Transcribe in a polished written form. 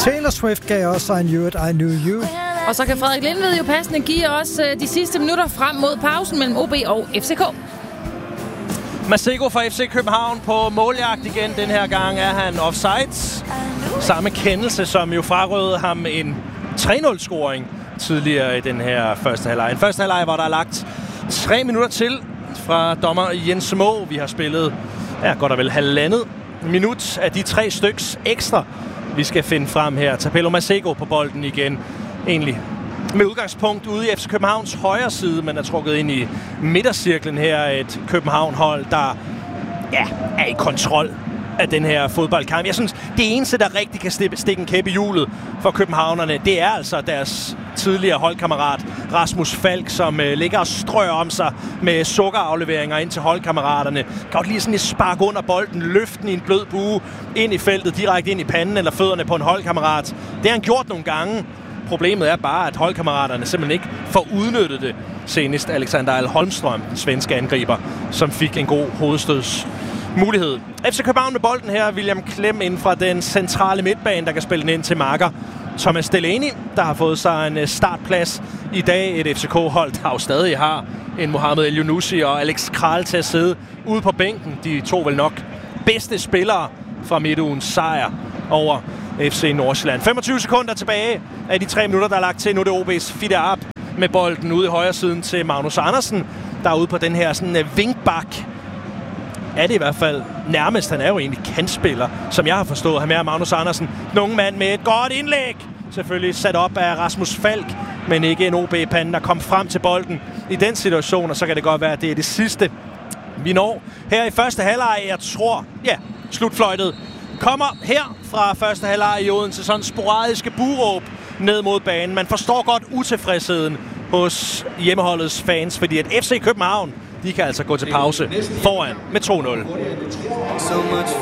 Taylor Swift gav også I Knew It, I Knew You. Og så kan Frederik Lindved jo passende give os de sidste minutter frem mod pausen mellem OB og FCK. Masego fra FC København på måljagt igen. Den her gang er han offside. Samme kendelse, som jo frarøvede ham en 3-0-scoring tidligere i den her første halvleg. En første halvleg, hvor der er lagt 3 minutter til fra dommer Jens Må. Vi har spillet godt og vel halvandet minut af de 3 styks ekstra, vi skal finde frem her. Tapelo Masego på bolden igen. Egentlig med udgangspunkt ude i FC Københavns højre side, men er trukket ind i midtercirklen her. Et København-hold, der er i kontrol af den her fodboldkamp. Jeg synes, det eneste, der rigtig kan stikke en kæp i hjulet for københavnerne, det er altså deres tidligere holdkammerat Rasmus Falk, som ligger og strør om sig med sukkerafleveringer ind til holdkammeraterne. Godt lige sådan et spark under bolden, løften i en blød bue, ind i feltet, direkte ind i panden eller fødderne på en holdkammerat. Det har han gjort nogle gange. Problemet er bare, at holdkammeraterne simpelthen ikke får udnyttet det. Senest Alexander Al Holmström, den svenske angriber, som fik en god hovedstøds mulighed. FC København med bolden her. William Klem ind fra den centrale midtbane, der kan spille den ind til marker Thomas Delaney, der har fået sig en startplads i dag. Et FCK-hold, der jo stadig har en Mohamed El Younousi og Alex Kral til at sidde ude på bænken. De to vel nok bedste spillere fra midtugens sejr over FC Nordsjælland. 25 sekunder tilbage af de 3 minutter, der er lagt til. Nu er det OB's Fide Arp med bolden ude i højre siden til Magnus Andersen, der er ude på den her sådan vinkbak. Er det i hvert fald nærmest. Han er jo egentlig kantspiller, som jeg har forstået. Han er Magnus Andersen. Den unge mand med et godt indlæg. Selvfølgelig sat op af Rasmus Falk, men ikke en OB-pande, der kom frem til bolden i den situation. Og så kan det godt være, at det er det sidste, vi når. Her i første halvleg, jeg tror, slutfløjtet kommer her fra første halvleg i Odense. Sådan sporadiske buråb ned mod banen. Man forstår godt utilfredsheden hos hjemmeholdets fans, fordi at FC København, de kan altså gå til pause foran med 2-0.